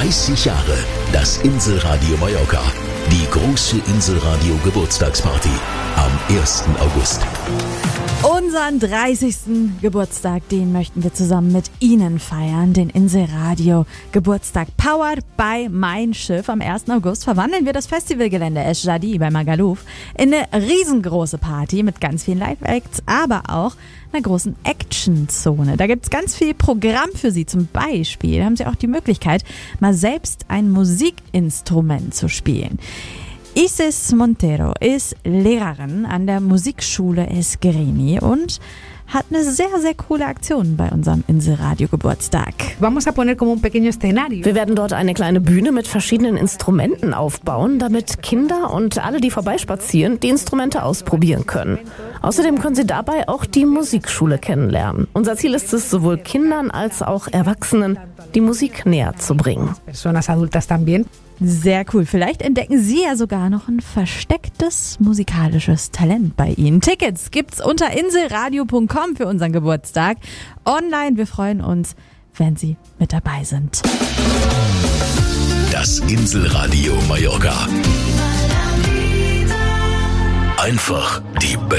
30 Jahre das Inselradio Mallorca. Die große Inselradio Geburtstagsparty am 1. August. Unseren 30. Geburtstag, den möchten wir zusammen mit Ihnen feiern. Den Inselradio Geburtstag powered by Mein Schiff. Am 1. August verwandeln wir das Festivalgelände Es Jadi bei Magaluf in eine riesengroße Party mit ganz vielen Live-Acts, aber auch einer großen Action-Zone. Da gibt's ganz viel Programm für Sie. Zum Beispiel haben Sie auch die Möglichkeit, mal selbst ein Musikinstrument zu spielen. Isis Montero ist Lehrerin an der Musikschule Esgreni und hat eine sehr, sehr coole Aktion bei unserem Inselradio-Geburtstag. Wir werden dort eine kleine Bühne mit verschiedenen Instrumenten aufbauen, damit Kinder und alle, die vorbeispazieren, die Instrumente ausprobieren können. Außerdem können sie dabei auch die Musikschule kennenlernen. Unser Ziel ist es, sowohl Kindern als auch Erwachsenen die Musik näher zu bringen. Sehr cool. Vielleicht entdecken Sie ja sogar noch ein verstecktes musikalisches Talent bei Ihnen. Tickets gibt's unter inselradio.com für unseren Geburtstag. Online, wir freuen uns, wenn Sie mit dabei sind. Das Inselradio Mallorca. Einfach die